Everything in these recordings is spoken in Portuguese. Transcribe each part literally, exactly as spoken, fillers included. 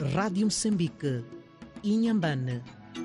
Rádio Moçambique, Inhambane.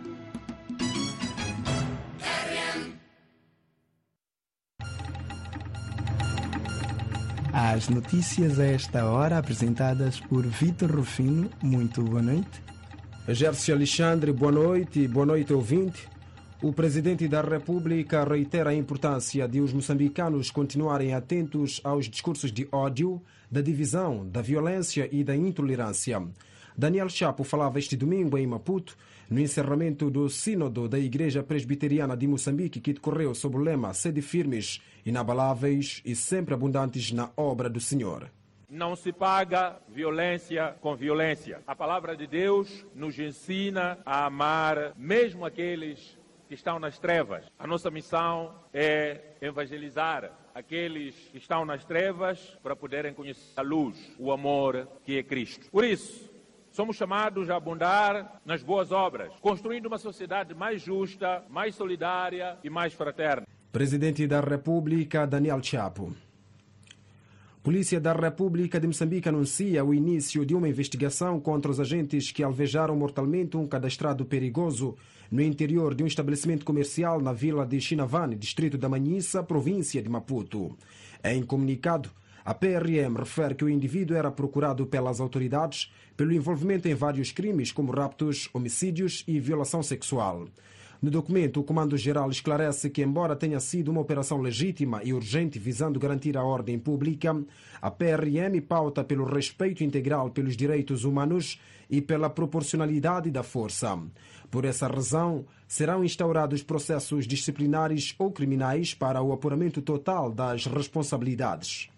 As notícias a esta hora, apresentadas por Vitor Rufino. Muito boa noite. Gerson Alexandre, boa noite. Boa noite, ouvinte. O Presidente da República reitera a importância de os moçambicanos continuarem atentos aos discursos de ódio, da divisão, da violência e da intolerância. Daniel Chapo falava este domingo em Maputo, no encerramento do Sínodo da Igreja Presbiteriana de Moçambique, que decorreu sob o lema Sede firmes, inabaláveis e sempre abundantes na obra do Senhor. Não se paga violência com violência. A palavra de Deus nos ensina a amar mesmo aqueles que estão nas trevas. A nossa missão é evangelizar aqueles que estão nas trevas para poderem conhecer a luz, o amor que é Cristo. Por isso, somos chamados a abundar nas boas obras, construindo uma sociedade mais justa, mais solidária e mais fraterna. Presidente da República, Daniel Chapo. Polícia da República de Moçambique anuncia o início de uma investigação contra os agentes que alvejaram mortalmente um cadastrado perigoso no interior de um estabelecimento comercial na vila de Chinavane, distrito da Manhissa, província de Maputo. Em comunicado, a P R M refere que o indivíduo era procurado pelas autoridades pelo envolvimento em vários crimes, como raptos, homicídios e violação sexual. No documento, o Comando-Geral esclarece que, embora tenha sido uma operação legítima e urgente visando garantir a ordem pública, a P R M pauta pelo respeito integral pelos direitos humanos e pela proporcionalidade da força. Por essa razão, serão instaurados processos disciplinares ou criminais para o apuramento total das responsabilidades.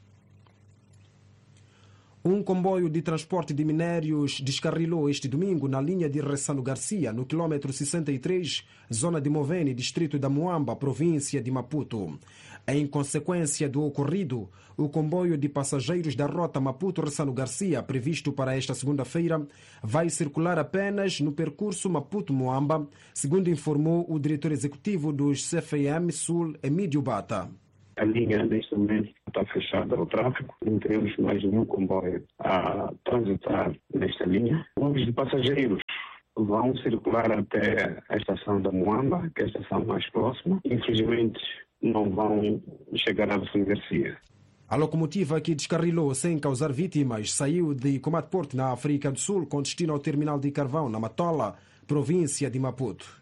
Um comboio de transporte de minérios descarrilou este domingo na linha de Ressano Garcia, no quilômetro sessenta e três, zona de Movene, distrito da Muamba, província de Maputo. Em consequência do ocorrido, o comboio de passageiros da rota Maputo-Ressano Garcia, previsto para esta segunda-feira, vai circular apenas no percurso Maputo-Muamba, segundo informou o diretor executivo dos C F M Sul, Emílio Bata. A linha, neste momento, está fechada ao tráfego. Não temos mais nenhum comboio a transitar nesta linha. Ônibus de passageiros vão circular até a estação da Muamba, que é a estação mais próxima. Infelizmente, não vão chegar a Ressano Garcia. A locomotiva que descarrilou sem causar vítimas saiu de Comatporte, na África do Sul, com destino ao terminal de carvão, na Matola, província de Maputo.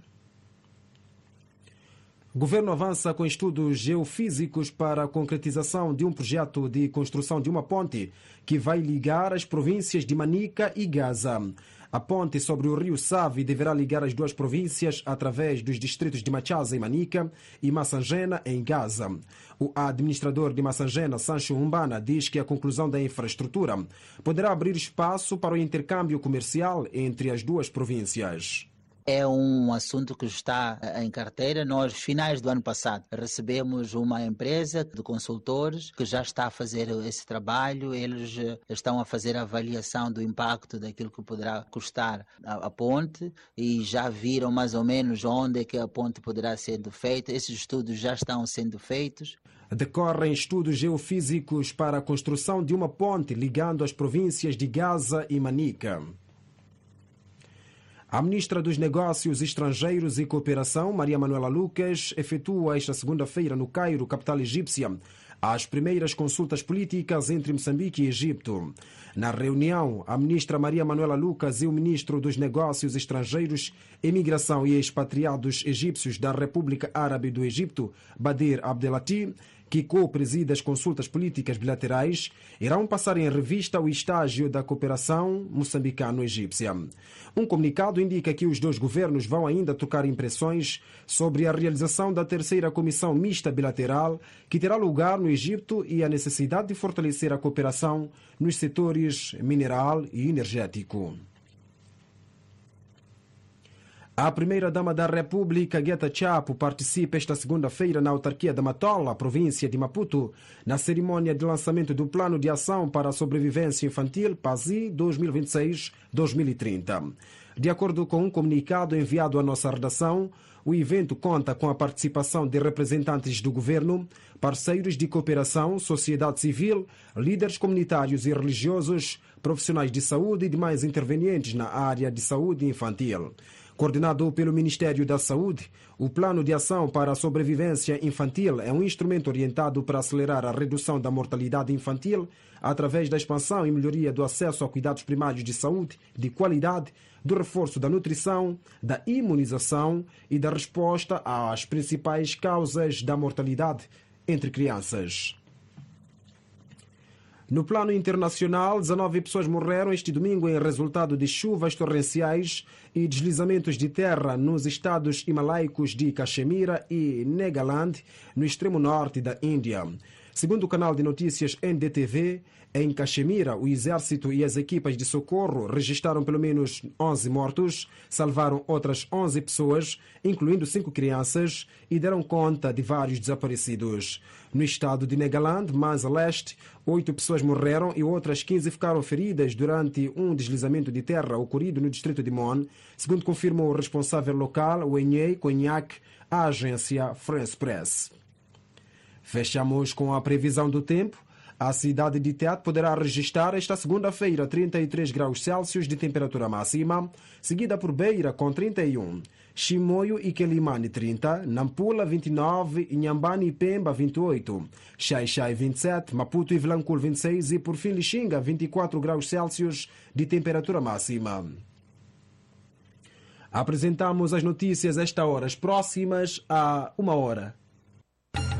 O governo avança com estudos geofísicos para a concretização de um projeto de construção de uma ponte que vai ligar as províncias de Manica e Gaza. A ponte sobre o rio Save deverá ligar as duas províncias através dos distritos de Machaza, em Manica, e Massangena, em Gaza. O administrador de Massangena, Sancho Umbana, diz que a conclusão da infraestrutura poderá abrir espaço para o intercâmbio comercial entre as duas províncias. É um assunto que está em carteira. Nós, finais do ano passado, recebemos uma empresa de consultores que já está a fazer esse trabalho. Eles estão a fazer a avaliação do impacto daquilo que poderá custar a, a ponte e já viram mais ou menos onde é que a ponte poderá ser feita. Esses estudos já estão sendo feitos. Decorrem estudos geofísicos para a construção de uma ponte ligando as províncias de Gaza e Manica. A ministra dos Negócios Estrangeiros e Cooperação, Maria Manuela Lucas, efetua esta segunda-feira no Cairo, capital egípcia, as primeiras consultas políticas entre Moçambique e Egito. Na reunião, a ministra Maria Manuela Lucas e o ministro dos Negócios Estrangeiros, Imigração e Expatriados Egípcios da República Árabe do Egito, Badir Abdelati, que co-preside as consultas políticas bilaterais, irão passar em revista o estágio da cooperação moçambicano-egípcia. Um comunicado indica que os dois governos vão ainda trocar impressões sobre a realização da terceira comissão mista bilateral, que terá lugar no Egito, e a necessidade de fortalecer a cooperação nos setores mineral e energético. A primeira-dama da República, Gueta Chapo, participa esta segunda-feira na autarquia da Matola, província de Maputo, na cerimônia de lançamento do Plano de Ação para a Sobrevivência Infantil, P A S I dois mil e vinte e seis a dois mil e trinta. De acordo com um comunicado enviado à nossa redação, o evento conta com a participação de representantes do governo, parceiros de cooperação, sociedade civil, líderes comunitários e religiosos, profissionais de saúde e demais intervenientes na área de saúde infantil. Coordenado pelo Ministério da Saúde, o Plano de Ação para a Sobrevivência Infantil é um instrumento orientado para acelerar a redução da mortalidade infantil através da expansão e melhoria do acesso a cuidados primários de saúde de qualidade, do reforço da nutrição, da imunização e da resposta às principais causas da mortalidade entre crianças. No plano internacional, dezenove pessoas morreram este domingo em resultado de chuvas torrenciais e deslizamentos de terra nos estados himalaicos de Caxemira e Nagaland, no extremo norte da Índia. Segundo o canal de notícias N D T V, em Caxemira, o exército e as equipas de socorro registraram pelo menos onze mortos, salvaram outras onze pessoas, incluindo cinco crianças, e deram conta de vários desaparecidos. No estado de Nagaland, mais a leste, oito pessoas morreram e outras quinze ficaram feridas durante um deslizamento de terra ocorrido no distrito de Mon, segundo confirmou o responsável local, o Enhei Konyak, à agência France Press. Fechamos com a previsão do tempo. A cidade de Tete poderá registrar esta segunda-feira trinta e três graus Celsius de temperatura máxima, seguida por Beira com trinta e um, Chimoio e Quelimane trinta, Nampula vinte e nove, Inhambane e Pemba vinte e oito, Xai-Xai vinte e sete, Maputo e Vilanculo vinte e seis e por fim Lixinga vinte e quatro graus Celsius de temperatura máxima. Apresentamos as notícias a esta hora, as próximas a uma hora.